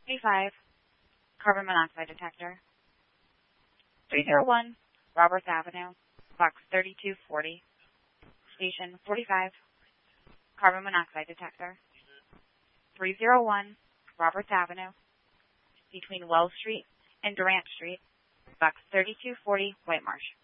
A5, carbon monoxide detector. 301, Roberts Avenue, box 3240. Station 45, carbon monoxide detector. 301, Roberts Avenue, between Wells Street and Durant Street, box 3240, White Marsh.